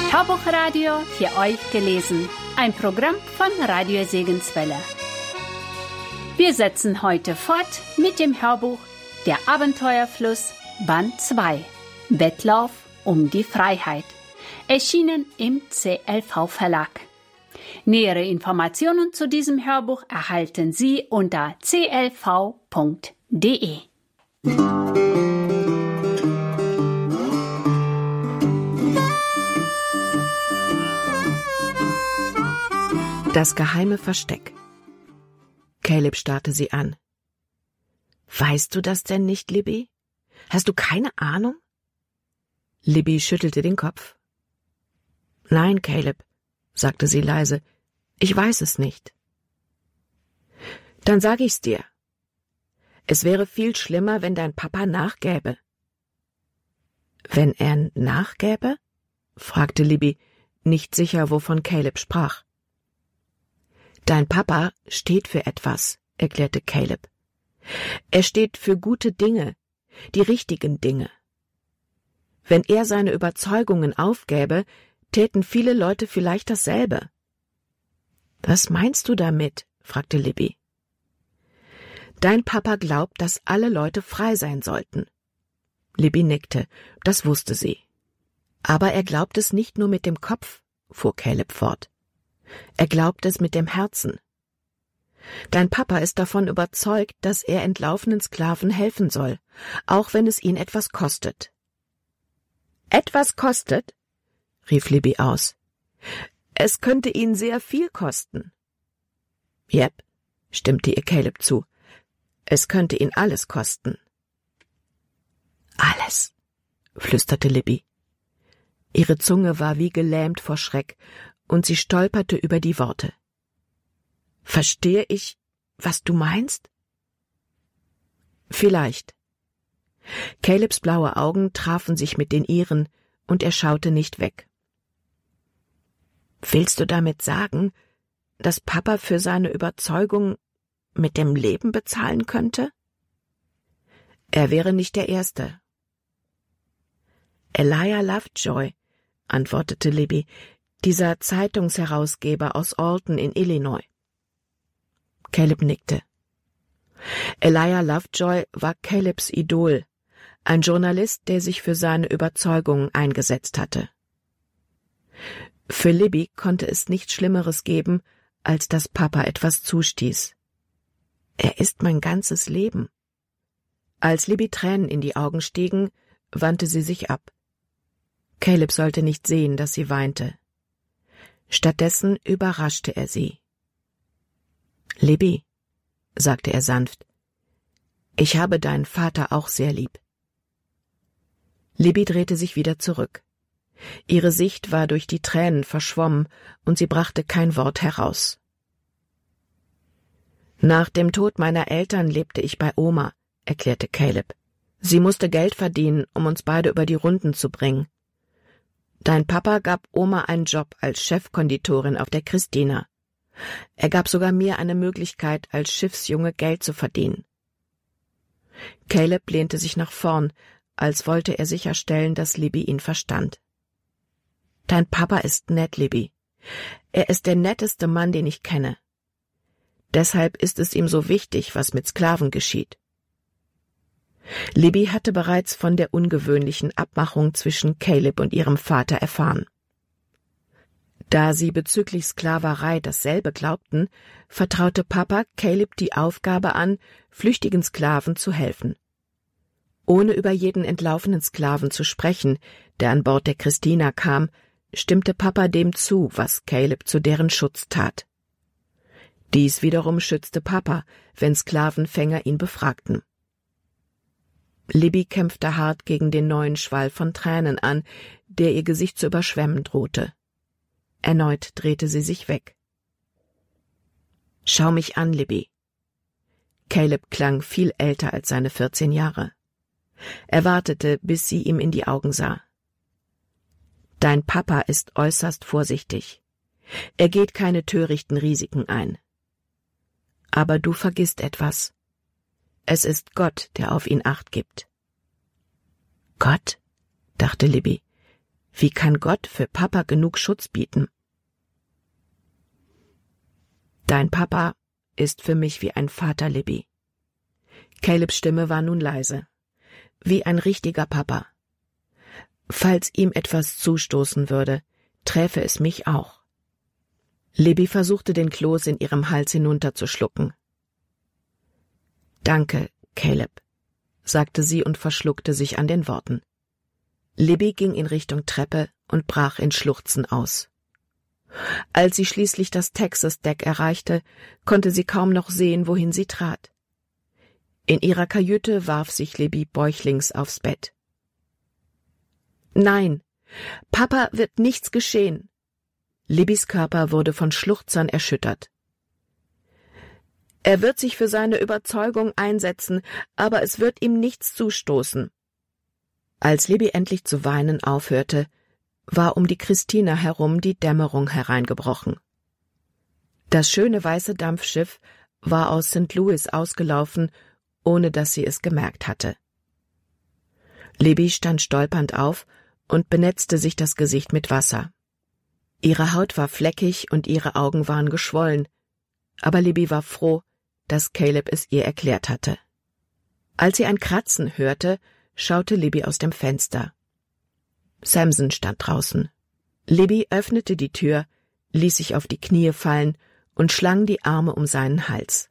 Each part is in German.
Hörbuchradio für euch gelesen. Ein Programm von Radio Segenswelle. Wir setzen heute fort mit dem Hörbuch Der Abenteuerfluss Band 2. Wettlauf um die Freiheit. Erschienen im CLV Verlag. Nähere Informationen zu diesem Hörbuch erhalten Sie unter clv.de. Das geheime Versteck. Caleb starrte sie an. »Weißt du das denn nicht, Libby? Hast du keine Ahnung?« Libby schüttelte den Kopf. »Nein, Caleb«, sagte sie leise, »ich weiß es nicht.« »Dann sag ich's dir. Es wäre viel schlimmer, wenn dein Papa nachgäbe.« »Wenn er nachgäbe?« fragte Libby, nicht sicher, wovon Caleb sprach. »Dein Papa steht für etwas«, erklärte Caleb. »Er steht für gute Dinge, die richtigen Dinge. Wenn er seine Überzeugungen aufgäbe, täten viele Leute vielleicht dasselbe.« »Was meinst du damit?« fragte Libby. »Dein Papa glaubt, dass alle Leute frei sein sollten.« Libby nickte, das wusste sie. »Aber er glaubt es nicht nur mit dem Kopf«, fuhr Caleb fort. Er glaubt es mit dem Herzen. Dein Papa ist davon überzeugt, dass er entlaufenen Sklaven helfen soll, auch wenn es ihn etwas kostet.« »Etwas kostet?« rief Libby aus. »Es könnte ihn sehr viel kosten.« »Jep«, stimmte ihr Caleb zu. »Es könnte ihn alles kosten.« »Alles«, flüsterte Libby. Ihre Zunge war wie gelähmt vor Schreck, und sie stolperte über die Worte. »Verstehe ich, was du meinst?« »Vielleicht.« Calebs blaue Augen trafen sich mit den ihren, und er schaute nicht weg. »Willst du damit sagen, dass Papa für seine Überzeugung mit dem Leben bezahlen könnte?« »Er wäre nicht der Erste.« »Elijah Lovejoy«, antwortete Libby, »dieser Zeitungsherausgeber aus Alton in Illinois.« Caleb nickte. Elijah Lovejoy war Calebs Idol, ein Journalist, der sich für seine Überzeugungen eingesetzt hatte. Für Libby konnte es nichts Schlimmeres geben, als dass Papa etwas zustieß. »Er ist mein ganzes Leben.« Als Libby Tränen in die Augen stiegen, wandte sie sich ab. Caleb sollte nicht sehen, dass sie weinte. Stattdessen überraschte er sie. »Libby«, sagte er sanft, »ich habe deinen Vater auch sehr lieb.« Libby drehte sich wieder zurück. Ihre Sicht war durch die Tränen verschwommen, und sie brachte kein Wort heraus. »Nach dem Tod meiner Eltern lebte ich bei Oma«, erklärte Caleb. »Sie musste Geld verdienen, um uns beide über die Runden zu bringen. Dein Papa gab Oma einen Job als Chefkonditorin auf der Christina. Er gab sogar mir eine Möglichkeit, als Schiffsjunge Geld zu verdienen.« Caleb lehnte sich nach vorn, als wollte er sicherstellen, dass Libby ihn verstand. »Dein Papa ist nett, Libby. Er ist der netteste Mann, den ich kenne. Deshalb ist es ihm so wichtig, was mit Sklaven geschieht.« Libby hatte bereits von der ungewöhnlichen Abmachung zwischen Caleb und ihrem Vater erfahren. Da sie bezüglich Sklaverei dasselbe glaubten, vertraute Papa Caleb die Aufgabe an, flüchtigen Sklaven zu helfen. Ohne über jeden entlaufenen Sklaven zu sprechen, der an Bord der Christina kam, stimmte Papa dem zu, was Caleb zu deren Schutz tat. Dies wiederum schützte Papa, wenn Sklavenfänger ihn befragten. Libby kämpfte hart gegen den neuen Schwall von Tränen an, der ihr Gesicht zu überschwemmen drohte. Erneut drehte sie sich weg. »Schau mich an, Libby.« Caleb klang viel älter als seine 14 Jahre. Er wartete, bis sie ihm in die Augen sah. »Dein Papa ist äußerst vorsichtig. Er geht keine törichten Risiken ein. Aber du vergisst etwas. Es ist Gott, der auf ihn Acht gibt.« »Gott?«, dachte Libby. Wie kann Gott für Papa genug Schutz bieten? Dein Papa ist für mich wie ein Vater, Libby. Calebs Stimme war nun leise. Wie ein richtiger Papa. Falls ihm etwas zustoßen würde, träfe es mich auch. Libby versuchte den Kloß in ihrem Hals hinunterzuschlucken. »Danke, Caleb«, sagte sie und verschluckte sich an den Worten. Libby ging in Richtung Treppe und brach in Schluchzen aus. Als sie schließlich das Texas-Deck erreichte, konnte sie kaum noch sehen, wohin sie trat. In ihrer Kajüte warf sich Libby bäuchlings aufs Bett. »Nein, Papa wird nichts geschehen!« Libbys Körper wurde von Schluchzern erschüttert. »Er wird sich für seine Überzeugung einsetzen, aber es wird ihm nichts zustoßen.« Als Libby endlich zu weinen aufhörte, war um die Christina herum die Dämmerung hereingebrochen. Das schöne weiße Dampfschiff war aus St. Louis ausgelaufen, ohne dass sie es gemerkt hatte. Libby stand stolpernd auf und benetzte sich das Gesicht mit Wasser. Ihre Haut war fleckig und ihre Augen waren geschwollen, aber Libby war froh, dass Caleb es ihr erklärt hatte. Als sie ein Kratzen hörte, schaute Libby aus dem Fenster. Samson stand draußen. Libby öffnete die Tür, ließ sich auf die Knie fallen und schlang die Arme um seinen Hals.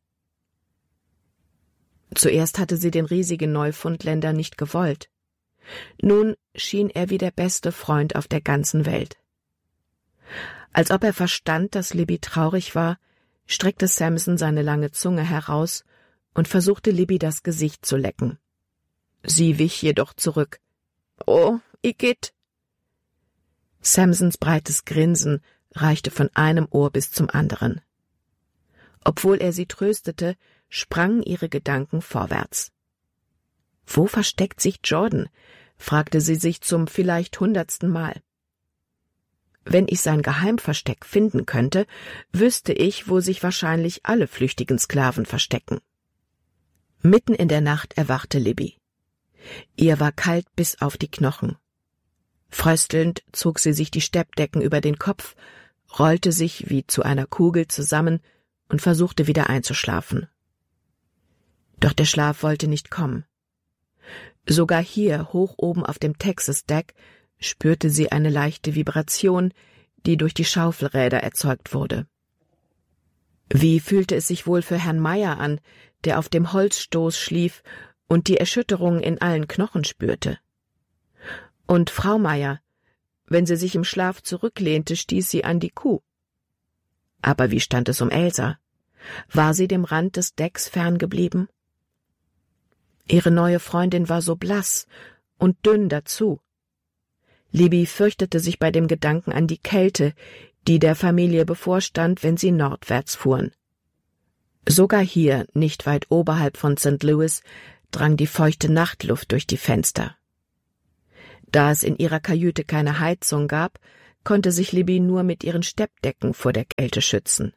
Zuerst hatte sie den riesigen Neufundländer nicht gewollt. Nun schien er wie der beste Freund auf der ganzen Welt. Als ob er verstand, dass Libby traurig war, streckte Samson seine lange Zunge heraus und versuchte Libby das Gesicht zu lecken. Sie wich jedoch zurück. »Oh, Igitt!« Samsons breites Grinsen reichte von einem Ohr bis zum anderen. Obwohl er sie tröstete, sprangen ihre Gedanken vorwärts. »Wo versteckt sich Jordan?« fragte sie sich zum vielleicht 100. Mal. »Wenn ich sein Geheimversteck finden könnte, wüsste ich, wo sich wahrscheinlich alle flüchtigen Sklaven verstecken.« Mitten in der Nacht erwachte Libby. Ihr war kalt bis auf die Knochen. Fröstelnd zog sie sich die Steppdecken über den Kopf, rollte sich wie zu einer Kugel zusammen und versuchte wieder einzuschlafen. Doch der Schlaf wollte nicht kommen. Sogar hier, hoch oben auf dem Texas-Deck, spürte sie eine leichte Vibration, die durch die Schaufelräder erzeugt wurde. Wie fühlte es sich wohl für Herrn Meyer an, der auf dem Holzstoß schlief und die Erschütterung in allen Knochen spürte? Und Frau Meyer, wenn sie sich im Schlaf zurücklehnte, stieß sie an die Kuh. Aber wie stand es um Elsa? War sie dem Rand des Decks ferngeblieben? Ihre neue Freundin war so blass und dünn dazu. Libby fürchtete sich bei dem Gedanken an die Kälte, die der Familie bevorstand, wenn sie nordwärts fuhren. Sogar hier, nicht weit oberhalb von St. Louis, drang die feuchte Nachtluft durch die Fenster. Da es in ihrer Kajüte keine Heizung gab, konnte sich Libby nur mit ihren Steppdecken vor der Kälte schützen.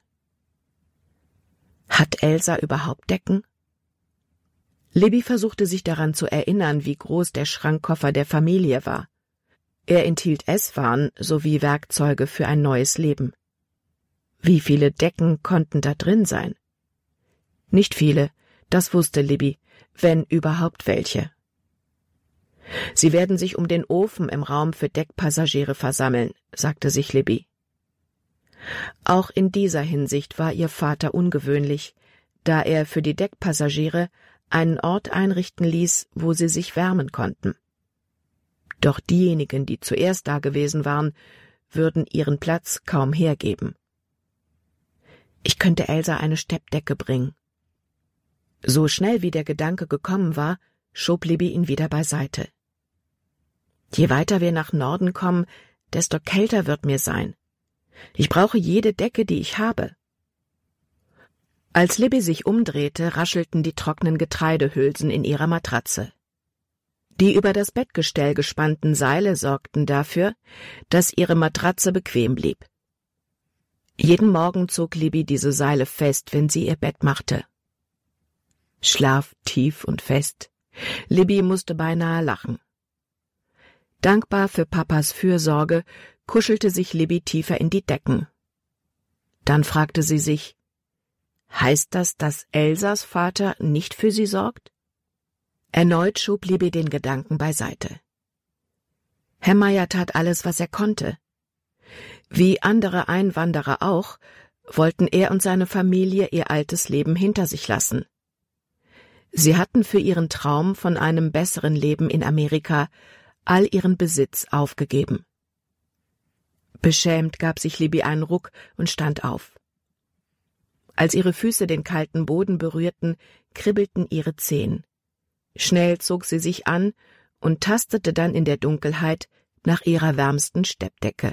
Hat Elsa überhaupt Decken? Libby versuchte sich daran zu erinnern, wie groß der Schrankkoffer der Familie war. Er enthielt Esswaren sowie Werkzeuge für ein neues Leben. Wie viele Decken konnten da drin sein? Nicht viele, das wusste Libby, wenn überhaupt welche. »Sie werden sich um den Ofen im Raum für Deckpassagiere versammeln«, sagte sich Libby. Auch in dieser Hinsicht war ihr Vater ungewöhnlich, da er für die Deckpassagiere einen Ort einrichten ließ, wo sie sich wärmen konnten. Doch diejenigen, die zuerst dagewesen waren, würden ihren Platz kaum hergeben. Ich könnte Elsa eine Steppdecke bringen. So schnell wie der Gedanke gekommen war, schob Libby ihn wieder beiseite. Je weiter wir nach Norden kommen, desto kälter wird mir sein. Ich brauche jede Decke, die ich habe. Als Libby sich umdrehte, raschelten die trockenen Getreidehülsen in ihrer Matratze. Die über das Bettgestell gespannten Seile sorgten dafür, dass ihre Matratze bequem blieb. Jeden Morgen zog Libby diese Seile fest, wenn sie ihr Bett machte. Schlaf tief und fest. Libby musste beinahe lachen. Dankbar für Papas Fürsorge kuschelte sich Libby tiefer in die Decken. Dann fragte sie sich, heißt das, dass Elsas Vater nicht für sie sorgt? Erneut schob Libby den Gedanken beiseite. Herr Meyer tat alles, was er konnte. Wie andere Einwanderer auch, wollten er und seine Familie ihr altes Leben hinter sich lassen. Sie hatten für ihren Traum von einem besseren Leben in Amerika all ihren Besitz aufgegeben. Beschämt gab sich Libby einen Ruck und stand auf. Als ihre Füße den kalten Boden berührten, kribbelten ihre Zehen. Schnell zog sie sich an und tastete dann in der Dunkelheit nach ihrer wärmsten Steppdecke.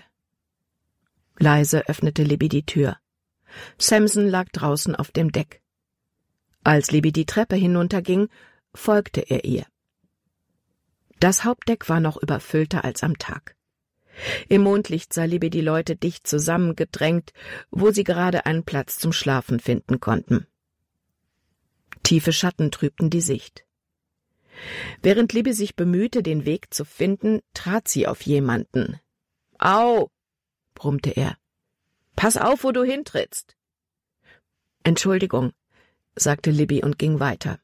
Leise öffnete Libby die Tür. Samson lag draußen auf dem Deck. Als Libby die Treppe hinunterging, folgte er ihr. Das Hauptdeck war noch überfüllter als am Tag. Im Mondlicht sah Libby die Leute dicht zusammengedrängt, wo sie gerade einen Platz zum Schlafen finden konnten. Tiefe Schatten trübten die Sicht. Während Libby sich bemühte, den Weg zu finden, trat sie auf jemanden. »Au«, brummte er. »Pass auf, wo du hintrittst.« »Entschuldigung«, sagte Libby und ging weiter.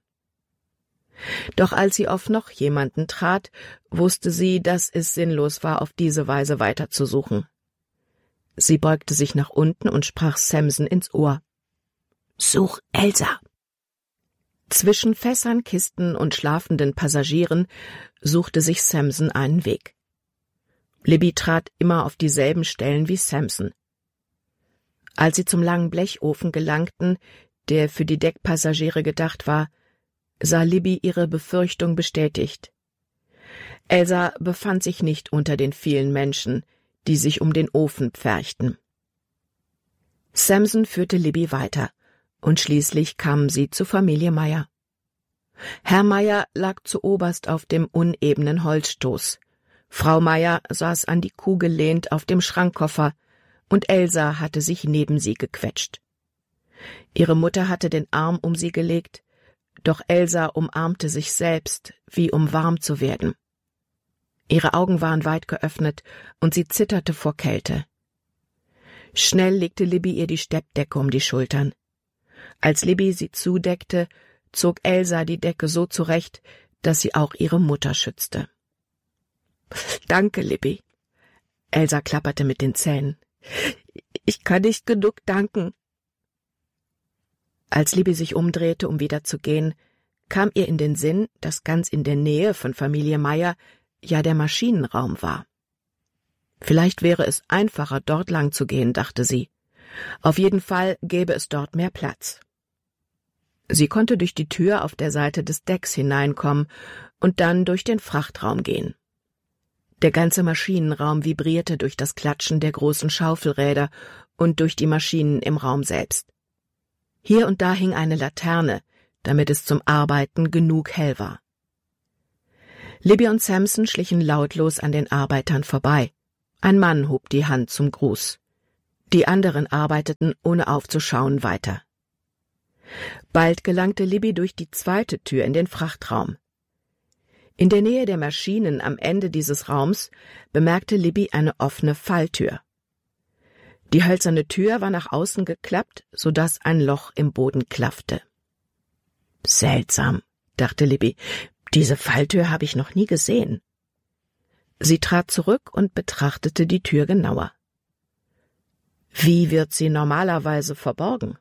Doch als sie auf noch jemanden trat, wusste sie, dass es sinnlos war, auf diese Weise weiterzusuchen. Sie beugte sich nach unten und sprach Samson ins Ohr. »Such Elsa!« Zwischen Fässern, Kisten und schlafenden Passagieren suchte sich Samson einen Weg. Libby trat immer auf dieselben Stellen wie Samson. Als sie zum langen Blechofen gelangten, der für die Deckpassagiere gedacht war, sah Libby ihre Befürchtung bestätigt. Elsa befand sich nicht unter den vielen Menschen, die sich um den Ofen pferchten. Samson führte Libby weiter, und schließlich kamen sie zu Familie Meyer. Herr Meyer lag zuoberst auf dem unebenen Holzstoß. Frau Meyer saß an die Kuh gelehnt auf dem Schrankkoffer, und Elsa hatte sich neben sie gequetscht. Ihre Mutter hatte den Arm um sie gelegt, doch Elsa umarmte sich selbst, wie um warm zu werden. Ihre Augen waren weit geöffnet, und sie zitterte vor Kälte. Schnell legte Libby ihr die Steppdecke um die Schultern. Als Libby sie zudeckte, zog Elsa die Decke so zurecht, dass sie auch ihre Mutter schützte. »Danke, Libby«, Elsa klapperte mit den Zähnen. »Ich kann nicht genug danken.« Als Libby sich umdrehte, um wieder zu gehen, kam ihr in den Sinn, dass ganz in der Nähe von Familie Meyer ja der Maschinenraum war. Vielleicht wäre es einfacher, dort lang zu gehen, dachte sie. Auf jeden Fall gäbe es dort mehr Platz. Sie konnte durch die Tür auf der Seite des Decks hineinkommen und dann durch den Frachtraum gehen. Der ganze Maschinenraum vibrierte durch das Klatschen der großen Schaufelräder und durch die Maschinen im Raum selbst. Hier und da hing eine Laterne, damit es zum Arbeiten genug hell war. Libby und Samson schlichen lautlos an den Arbeitern vorbei. Ein Mann hob die Hand zum Gruß. Die anderen arbeiteten, ohne aufzuschauen, weiter. Bald gelangte Libby durch die zweite Tür in den Frachtraum. In der Nähe der Maschinen am Ende dieses Raums bemerkte Libby eine offene Falltür. Die hölzerne Tür war nach außen geklappt, so dass ein Loch im Boden klaffte. »Seltsam«, dachte Libby, »diese Falltür habe ich noch nie gesehen.« Sie trat zurück und betrachtete die Tür genauer. Wie wird sie normalerweise verborgen?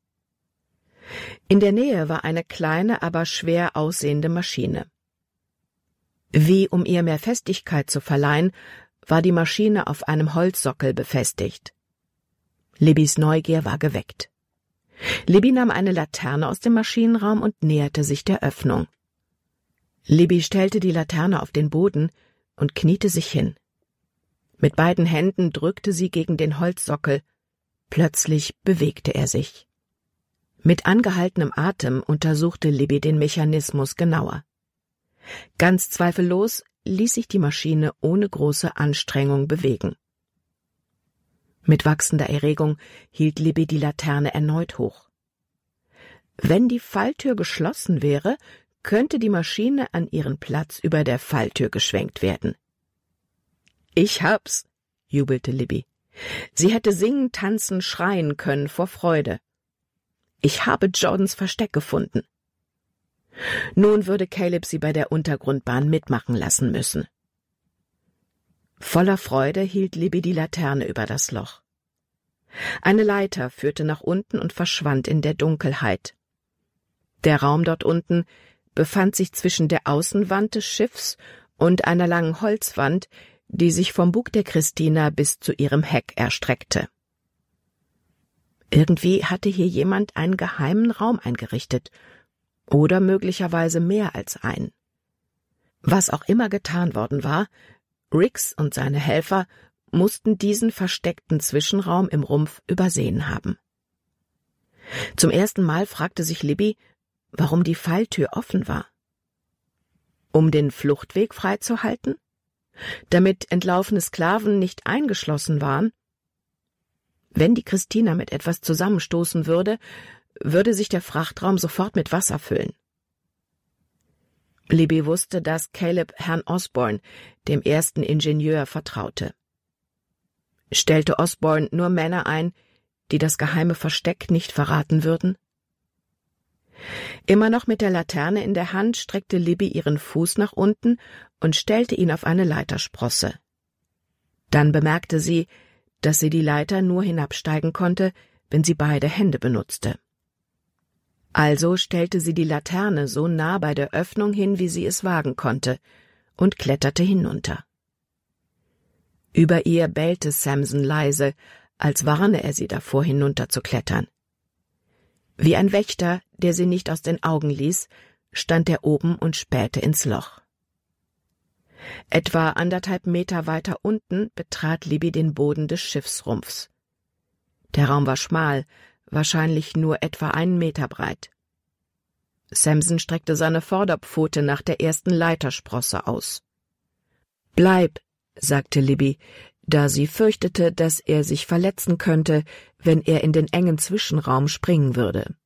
In der Nähe war eine kleine, aber schwer aussehende Maschine. Wie um ihr mehr Festigkeit zu verleihen, war die Maschine auf einem Holzsockel befestigt. Libbys Neugier war geweckt. Libby nahm eine Laterne aus dem Maschinenraum und näherte sich der Öffnung. Libby stellte die Laterne auf den Boden und kniete sich hin. Mit beiden Händen drückte sie gegen den Holzsockel. Plötzlich bewegte er sich. Mit angehaltenem Atem untersuchte Libby den Mechanismus genauer. Ganz zweifellos ließ sich die Maschine ohne große Anstrengung bewegen. Mit wachsender Erregung hielt Libby die Laterne erneut hoch. Wenn die Falltür geschlossen wäre, könnte die Maschine an ihren Platz über der Falltür geschwenkt werden. »Ich hab's«, jubelte Libby. Sie hätte singen, tanzen, schreien können vor Freude. »Ich habe Jordans Versteck gefunden.« Nun würde Caleb sie bei der Untergrundbahn mitmachen lassen müssen. Voller Freude hielt Libby die Laterne über das Loch. Eine Leiter führte nach unten und verschwand in der Dunkelheit. Der Raum dort unten befand sich zwischen der Außenwand des Schiffs und einer langen Holzwand, die sich vom Bug der Christina bis zu ihrem Heck erstreckte. Irgendwie hatte hier jemand einen geheimen Raum eingerichtet, oder möglicherweise mehr als einen. Was auch immer getan worden war, Riggs und seine Helfer mussten diesen versteckten Zwischenraum im Rumpf übersehen haben. Zum ersten Mal fragte sich Libby, warum die Falltür offen war. Um den Fluchtweg freizuhalten? Damit entlaufene Sklaven nicht eingeschlossen waren? Wenn die Christina mit etwas zusammenstoßen würde, würde sich der Frachtraum sofort mit Wasser füllen. Libby wusste, dass Caleb Herrn Osborne, dem ersten Ingenieur, vertraute. Stellte Osborne nur Männer ein, die das geheime Versteck nicht verraten würden? Immer noch mit der Laterne in der Hand streckte Libby ihren Fuß nach unten und stellte ihn auf eine Leitersprosse. Dann bemerkte sie, dass sie die Leiter nur hinabsteigen konnte, wenn sie beide Hände benutzte. Also stellte sie die Laterne so nah bei der Öffnung hin, wie sie es wagen konnte, und kletterte hinunter. Über ihr bellte Samson leise, als warne er sie davor, hinunterzuklettern. Wie ein Wächter, der sie nicht aus den Augen ließ, stand er oben und spähte ins Loch. Etwa 1,5 Meter weiter unten betrat Libby den Boden des Schiffsrumpfs. Der Raum war schmal, wahrscheinlich nur etwa 1 Meter breit. Samson streckte seine Vorderpfote nach der ersten Leitersprosse aus. »Bleib«, sagte Libby, da sie fürchtete, dass er sich verletzen könnte, wenn er in den engen Zwischenraum springen würde.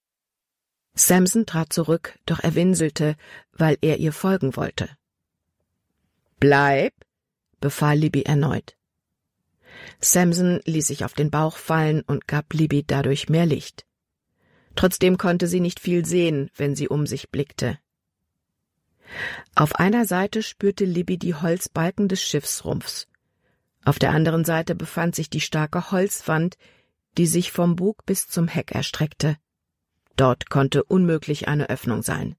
Samson trat zurück, doch er winselte, weil er ihr folgen wollte. »Bleib«, befahl Libby erneut. Samson ließ sich auf den Bauch fallen und gab Libby dadurch mehr Licht. Trotzdem konnte sie nicht viel sehen, wenn sie um sich blickte. Auf einer Seite spürte Libby die Holzbalken des Schiffsrumpfs. Auf der anderen Seite befand sich die starke Holzwand, die sich vom Bug bis zum Heck erstreckte. Dort konnte unmöglich eine Öffnung sein.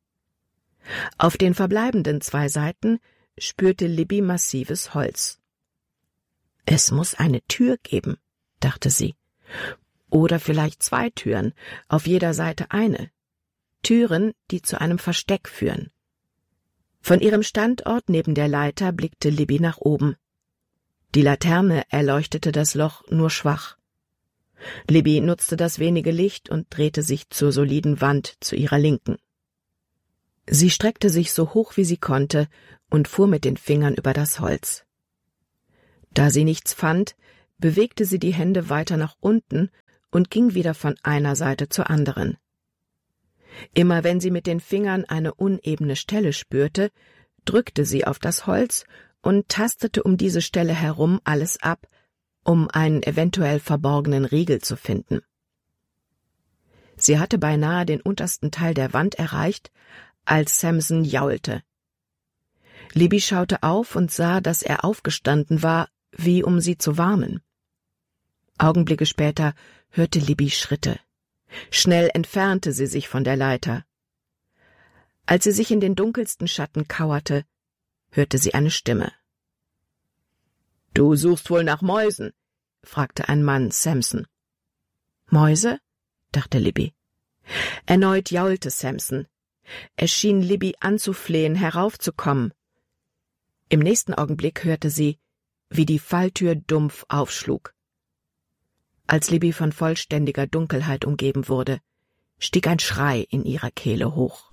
Auf den verbleibenden 2 Seiten spürte Libby massives Holz. »Es muss eine Tür geben«, dachte sie. »Oder vielleicht 2 Türen, auf jeder Seite eine. Türen, die zu einem Versteck führen.« Von ihrem Standort neben der Leiter blickte Libby nach oben. Die Laterne erleuchtete das Loch nur schwach. Libby nutzte das wenige Licht und drehte sich zur soliden Wand zu ihrer Linken. Sie streckte sich so hoch wie sie konnte und fuhr mit den Fingern über das Holz. Da sie nichts fand, bewegte sie die Hände weiter nach unten und ging wieder von einer Seite zur anderen. Immer wenn sie mit den Fingern eine unebene Stelle spürte, drückte sie auf das Holz und tastete um diese Stelle herum alles ab, um einen eventuell verborgenen Riegel zu finden. Sie hatte beinahe den untersten Teil der Wand erreicht, als Samson jaulte. Libby schaute auf und sah, dass er aufgestanden war, wie um sie zu warnen. Augenblicke später hörte Libby Schritte. Schnell entfernte sie sich von der Leiter. Als sie sich in den dunkelsten Schatten kauerte, hörte sie eine Stimme. »Du suchst wohl nach Mäusen?« fragte ein Mann Samson. »Mäuse?« dachte Libby. Erneut jaulte Samson. Er schien Libby anzuflehen, heraufzukommen. Im nächsten Augenblick hörte sie, wie die Falltür dumpf aufschlug. Als Libby von vollständiger Dunkelheit umgeben wurde, stieg ein Schrei in ihrer Kehle hoch.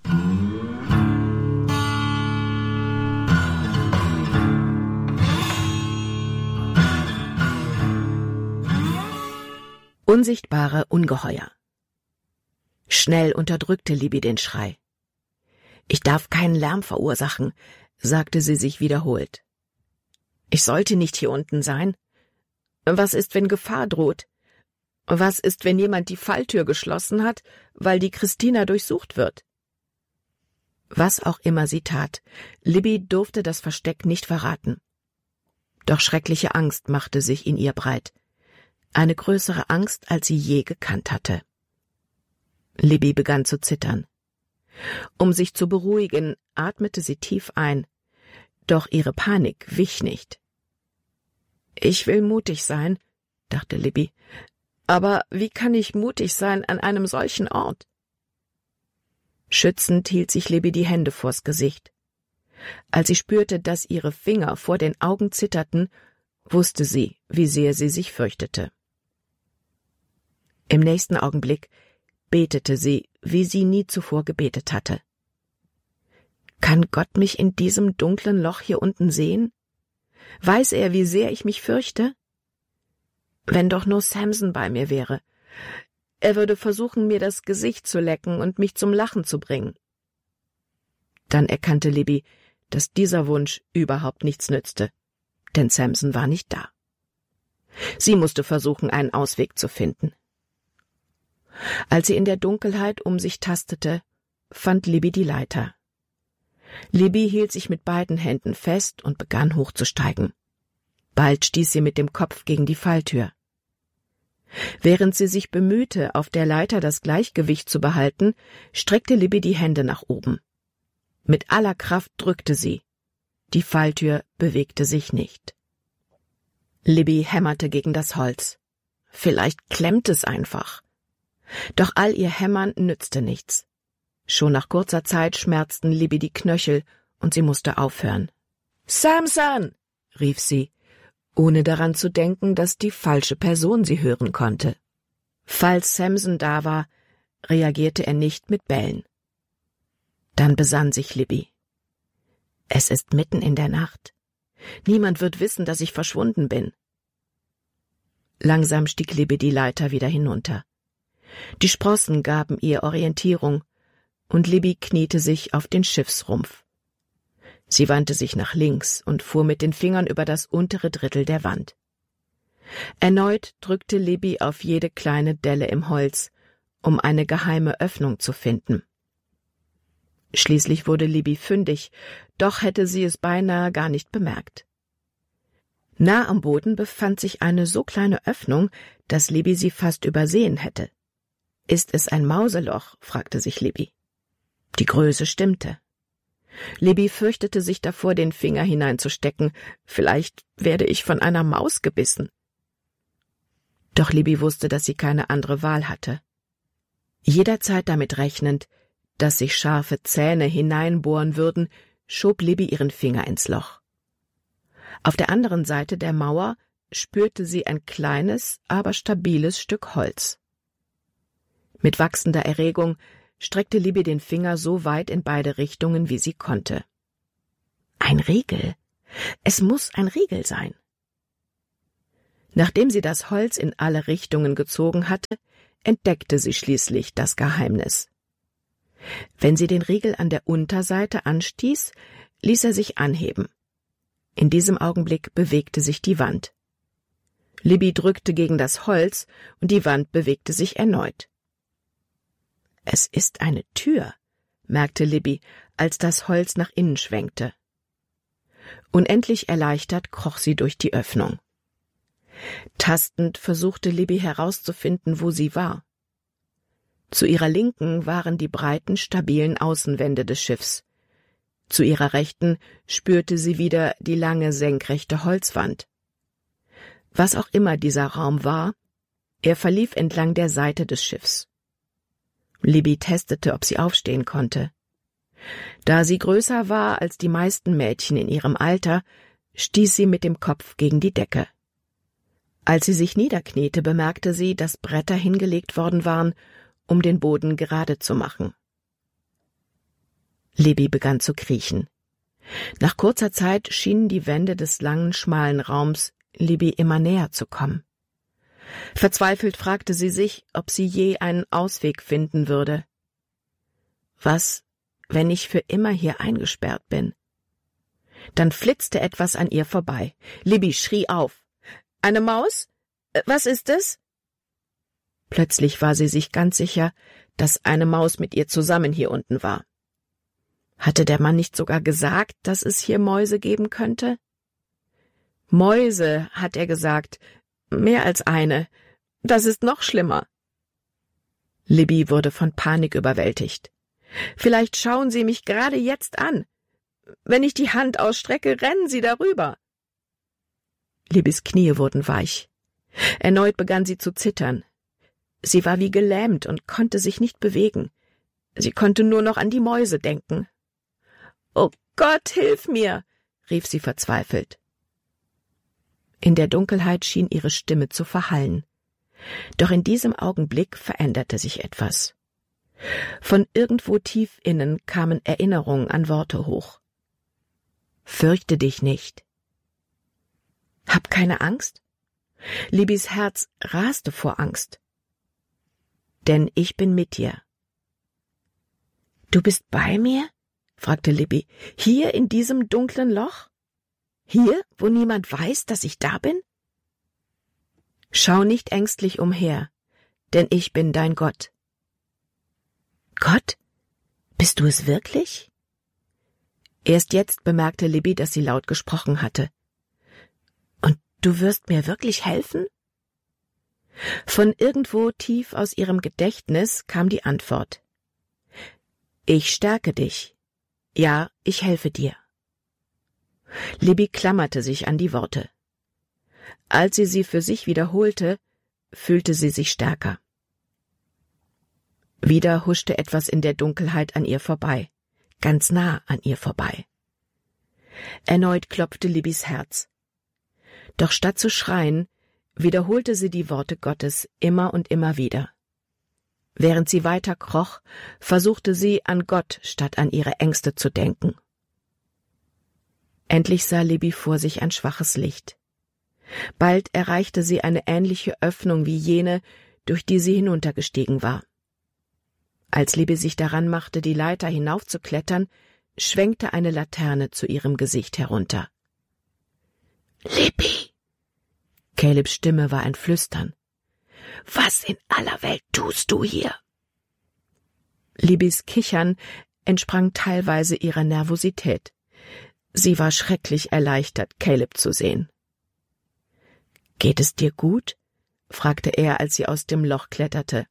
Unsichtbare Ungeheuer. Schnell unterdrückte Libby den Schrei. »Ich darf keinen Lärm verursachen«, sagte sie sich wiederholt. Ich sollte nicht hier unten sein. Was ist, wenn Gefahr droht? Was ist, wenn jemand die Falltür geschlossen hat, weil die Christina durchsucht wird? Was auch immer sie tat, Libby durfte das Versteck nicht verraten. Doch schreckliche Angst machte sich in ihr breit. Eine größere Angst, als sie je gekannt hatte. Libby begann zu zittern. Um sich zu beruhigen, atmete sie tief ein. Doch ihre Panik wich nicht. »Ich will mutig sein«, dachte Libby. »Aber wie kann ich mutig sein an einem solchen Ort?« Schützend hielt sich Libby die Hände vors Gesicht. Als sie spürte, dass ihre Finger vor den Augen zitterten, wusste sie, wie sehr sie sich fürchtete. Im nächsten Augenblick betete sie, wie sie nie zuvor gebetet hatte. »Kann Gott mich in diesem dunklen Loch hier unten sehen? Weiß er, wie sehr ich mich fürchte? Wenn doch nur Samson bei mir wäre. Er würde versuchen, mir das Gesicht zu lecken und mich zum Lachen zu bringen.« Dann erkannte Libby, dass dieser Wunsch überhaupt nichts nützte, denn Samson war nicht da. Sie musste versuchen, einen Ausweg zu finden. Als sie in der Dunkelheit um sich tastete, fand Libby die Leiter. Libby hielt sich mit beiden Händen fest und begann hochzusteigen. Bald stieß sie mit dem Kopf gegen die Falltür. Während sie sich bemühte, auf der Leiter das Gleichgewicht zu behalten, streckte Libby die Hände nach oben. Mit aller Kraft drückte sie. Die Falltür bewegte sich nicht. Libby hämmerte gegen das Holz. Vielleicht klemmt es einfach. Doch all ihr Hämmern nützte nichts. Schon nach kurzer Zeit schmerzten Libby die Knöchel und sie musste aufhören. »Samson«, rief sie, ohne daran zu denken, dass die falsche Person sie hören konnte. Falls Samson da war, reagierte er nicht mit Bellen. Dann besann sich Libby. Es ist mitten in der Nacht. Niemand wird wissen, dass ich verschwunden bin. Langsam stieg Libby die Leiter wieder hinunter. Die Sprossen gaben ihr Orientierung, und Libby kniete sich auf den Schiffsrumpf. Sie wandte sich nach links und fuhr mit den Fingern über das untere Drittel der Wand. Erneut drückte Libby auf jede kleine Delle im Holz, um eine geheime Öffnung zu finden. Schließlich wurde Libby fündig, doch hätte sie es beinahe gar nicht bemerkt. Nah am Boden befand sich eine so kleine Öffnung, dass Libby sie fast übersehen hätte. »Ist es ein Mauseloch?« fragte sich Libby. Die Größe stimmte. Libby fürchtete sich davor, den Finger hineinzustecken. Vielleicht werde ich von einer Maus gebissen. Doch Libby wusste, dass sie keine andere Wahl hatte. Jederzeit damit rechnend, dass sich scharfe Zähne hineinbohren würden, schob Libby ihren Finger ins Loch. Auf der anderen Seite der Mauer spürte sie ein kleines, aber stabiles Stück Holz. Mit wachsender Erregung streckte Libby den Finger so weit in beide Richtungen, wie sie konnte. Ein Riegel. Es muss ein Riegel sein. Nachdem sie das Holz in alle Richtungen gezogen hatte, entdeckte sie schließlich das Geheimnis. Wenn sie den Riegel an der Unterseite anstieß, ließ er sich anheben. In diesem Augenblick bewegte sich die Wand. Libby drückte gegen das Holz und die Wand bewegte sich erneut. »Es ist eine Tür«, merkte Libby, als das Holz nach innen schwenkte. Unendlich erleichtert kroch sie durch die Öffnung. Tastend versuchte Libby herauszufinden, wo sie war. Zu ihrer Linken waren die breiten, stabilen Außenwände des Schiffs. Zu ihrer Rechten spürte sie wieder die lange, senkrechte Holzwand. Was auch immer dieser Raum war, er verlief entlang der Seite des Schiffs. Libby testete, ob sie aufstehen konnte. Da sie größer war als die meisten Mädchen in ihrem Alter, stieß sie mit dem Kopf gegen die Decke. Als sie sich niederkniete, bemerkte sie, dass Bretter hingelegt worden waren, um den Boden gerade zu machen. Libby begann zu kriechen. Nach kurzer Zeit schienen die Wände des langen, schmalen Raums Libby immer näher zu kommen. Verzweifelt fragte sie sich, ob sie je einen Ausweg finden würde. Was, wenn ich für immer hier eingesperrt bin? Dann flitzte etwas an ihr vorbei. Libby schrie auf. »Eine Maus? Was ist es?« Plötzlich war sie sich ganz sicher, dass eine Maus mit ihr zusammen hier unten war. Hatte der Mann nicht sogar gesagt, dass es hier Mäuse geben könnte? Mäuse, hat er gesagt, mehr als eine. Das ist noch schlimmer. Libby wurde von Panik überwältigt. »Vielleicht schauen Sie mich gerade jetzt an. Wenn ich die Hand ausstrecke, rennen Sie darüber.« Libbys Knie wurden weich. Erneut begann sie zu zittern. Sie war wie gelähmt und konnte sich nicht bewegen. Sie konnte nur noch an die Mäuse denken. »Oh Gott, hilf mir«, rief sie verzweifelt. In der Dunkelheit schien ihre Stimme zu verhallen. Doch in diesem Augenblick veränderte sich etwas. Von irgendwo tief innen kamen Erinnerungen an Worte hoch. »Fürchte dich nicht.« »Hab keine Angst?« Libbys Herz raste vor Angst. »Denn ich bin mit dir.« »Du bist bei mir?« fragte Libby. »Hier in diesem dunklen Loch? Hier, wo niemand weiß, dass ich da bin?« »Schau nicht ängstlich umher, denn ich bin dein Gott.« »Gott? Bist du es wirklich?« Erst jetzt bemerkte Libby, dass sie laut gesprochen hatte. »Und du wirst mir wirklich helfen?« Von irgendwo tief aus ihrem Gedächtnis kam die Antwort. »Ich stärke dich. Ja, ich helfe dir.« Libby klammerte sich an die Worte. Als sie für sich wiederholte, fühlte sie sich stärker. Wieder huschte etwas in der Dunkelheit an ihr vorbei, ganz nah an ihr vorbei. Erneut klopfte Libbys Herz. Doch statt zu schreien, wiederholte sie die Worte Gottes immer und immer wieder. Während sie weiter kroch, versuchte sie, an Gott statt an ihre Ängste zu denken. Endlich sah Libby vor sich ein schwaches Licht. Bald erreichte sie eine ähnliche Öffnung wie jene, durch die sie hinuntergestiegen war. Als Libby sich daran machte, die Leiter hinaufzuklettern, schwenkte eine Laterne zu ihrem Gesicht herunter. »Libby!« Calebs Stimme war ein Flüstern. »Was in aller Welt tust du hier?« Libbys Kichern entsprang teilweise ihrer Nervosität. Sie war schrecklich erleichtert, Caleb zu sehen. »Geht es dir gut?« fragte er, als sie aus dem Loch kletterte.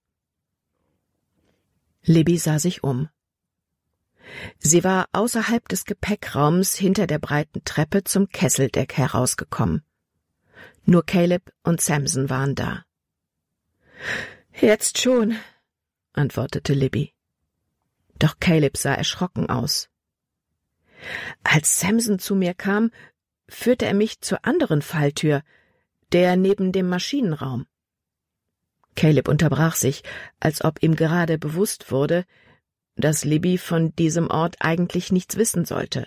Libby sah sich um. Sie war außerhalb des Gepäckraums hinter der breiten Treppe zum Kesseldeck herausgekommen. Nur Caleb und Samson waren da. »Jetzt schon«, antwortete Libby. Doch Caleb sah erschrocken aus. »Als Samson zu mir kam, führte er mich zur anderen Falltür, der neben dem Maschinenraum.« Caleb unterbrach sich, als ob ihm gerade bewusst wurde, dass Libby von diesem Ort eigentlich nichts wissen sollte.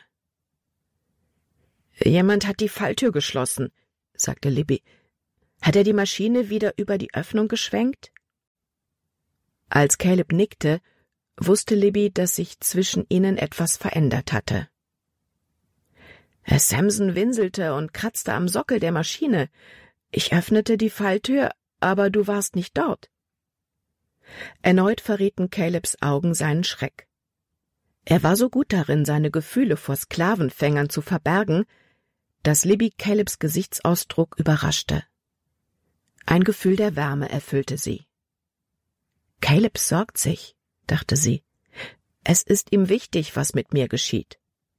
»Jemand hat die Falltür geschlossen«, sagte Libby. »Hat er die Maschine wieder über die Öffnung geschwenkt?« Als Caleb nickte, wusste Libby, dass sich zwischen ihnen etwas verändert hatte. »Samson winselte und kratzte am Sockel der Maschine. Ich öffnete die Falltür, aber du warst nicht dort.« Erneut verrieten Calebs Augen seinen Schreck. Er war so gut darin, seine Gefühle vor Sklavenfängern zu verbergen, dass Libby Calebs Gesichtsausdruck überraschte. Ein Gefühl der Wärme erfüllte sie. »Caleb sorgt sich«, dachte sie. »Es ist ihm wichtig, was mit mir geschieht.«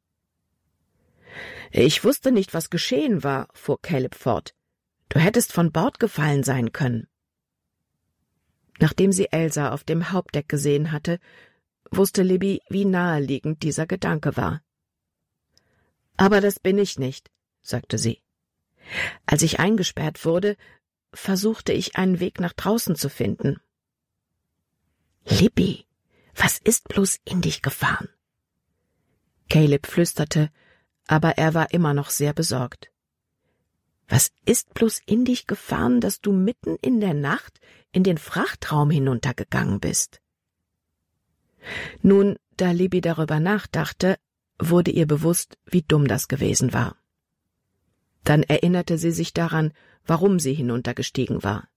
»Ich wusste nicht, was geschehen war«, fuhr Caleb fort. »Du hättest von Bord gefallen sein können.« Nachdem sie Elsa auf dem Hauptdeck gesehen hatte, wusste Libby, wie naheliegend dieser Gedanke war. »Aber das bin ich nicht«, sagte sie. »Als ich eingesperrt wurde, versuchte ich, einen Weg nach draußen zu finden.« »Libby, was ist bloß in dich gefahren?« Caleb flüsterte, aber er war immer noch sehr besorgt. »Was ist bloß in dich gefahren, dass du mitten in der Nacht in den Frachtraum hinuntergegangen bist?« Nun, da Libby darüber nachdachte, wurde ihr bewusst, wie dumm das gewesen war. Dann erinnerte sie sich daran, warum sie hinuntergestiegen war.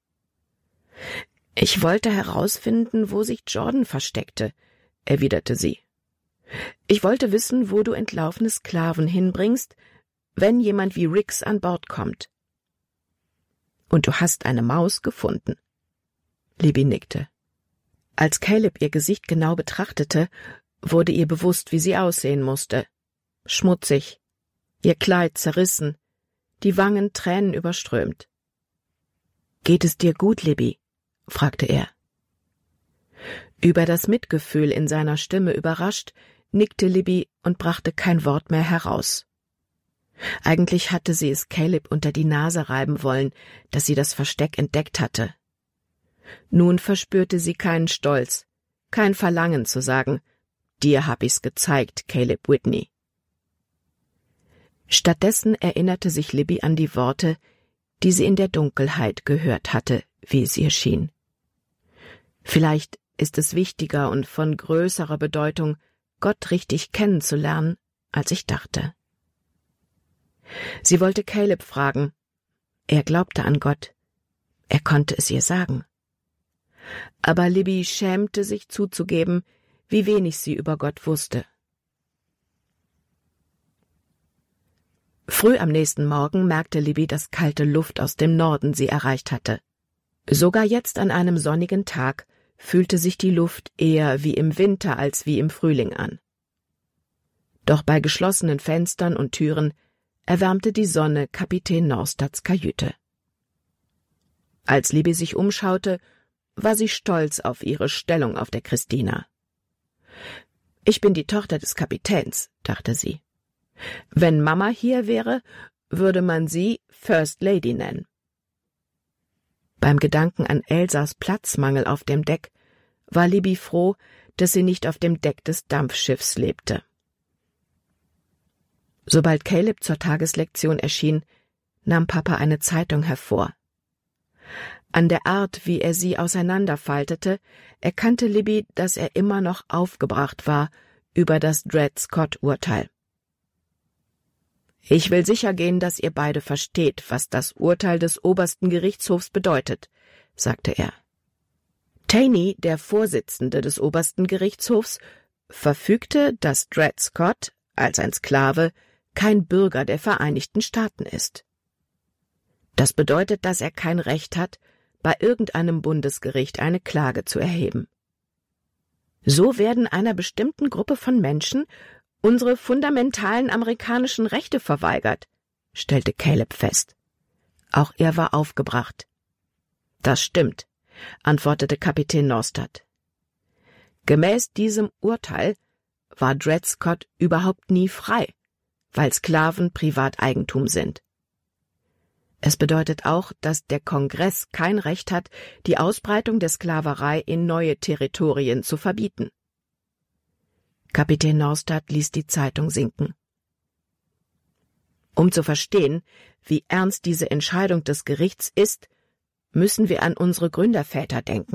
»Ich wollte herausfinden, wo sich Jordan versteckte«, erwiderte sie. »Ich wollte wissen, wo du entlaufene Sklaven hinbringst, wenn jemand wie Rix an Bord kommt.« »Und du hast eine Maus gefunden?« Libby nickte. Als Caleb ihr Gesicht genau betrachtete, wurde ihr bewusst, wie sie aussehen musste. Schmutzig, ihr Kleid zerrissen, die Wangen tränenüberströmt. »Geht es dir gut, Libby?« fragte er. Über das Mitgefühl in seiner Stimme überrascht, nickte Libby und brachte kein Wort mehr heraus. Eigentlich hatte sie es Caleb unter die Nase reiben wollen, dass sie das Versteck entdeckt hatte. Nun verspürte sie keinen Stolz, kein Verlangen zu sagen, »Dir hab ich's gezeigt, Caleb Whitney.« Stattdessen erinnerte sich Libby an die Worte, die sie in der Dunkelheit gehört hatte, wie es ihr schien. Vielleicht ist es wichtiger und von größerer Bedeutung, Gott richtig kennenzulernen, als ich dachte. Sie wollte Caleb fragen. Er glaubte an Gott. Er konnte es ihr sagen. Aber Libby schämte sich zuzugeben, wie wenig sie über Gott wusste. Früh am nächsten Morgen merkte Libby, dass kalte Luft aus dem Norden sie erreicht hatte. Sogar jetzt an einem sonnigen Tag fühlte sich die Luft eher wie im Winter als wie im Frühling an. Doch bei geschlossenen Fenstern und Türen erwärmte die Sonne Kapitän Norstadts Kajüte. Als Libby sich umschaute, war sie stolz auf ihre Stellung auf der Christina. »Ich bin die Tochter des Kapitäns«, dachte sie. »Wenn Mama hier wäre, würde man sie First Lady nennen.« Beim Gedanken an Elsas Platzmangel auf dem Deck war Libby froh, dass sie nicht auf dem Deck des Dampfschiffs lebte. Sobald Caleb zur Tageslektion erschien, nahm Papa eine Zeitung hervor. An der Art, wie er sie auseinanderfaltete, erkannte Libby, dass er immer noch aufgebracht war über das Dred-Scott-Urteil. »Ich will sichergehen, dass ihr beide versteht, was das Urteil des obersten Gerichtshofs bedeutet«, sagte er. Taney, der Vorsitzende des obersten Gerichtshofs, verfügte, dass Dred Scott als ein Sklave kein Bürger der Vereinigten Staaten ist. Das bedeutet, dass er kein Recht hat, bei irgendeinem Bundesgericht eine Klage zu erheben. So werden einer bestimmten Gruppe von Menschen unsere fundamentalen amerikanischen Rechte verweigert, stellte Caleb fest. Auch er war aufgebracht. »Das stimmt«, antwortete Kapitän Norstad. »Gemäß diesem Urteil war Dred Scott überhaupt nie frei, weil Sklaven Privateigentum sind. Es bedeutet auch, dass der Kongress kein Recht hat, die Ausbreitung der Sklaverei in neue Territorien zu verbieten.« Kapitän Norstad ließ die Zeitung sinken. Um zu verstehen, wie ernst diese Entscheidung des Gerichts ist, müssen wir an unsere Gründerväter denken.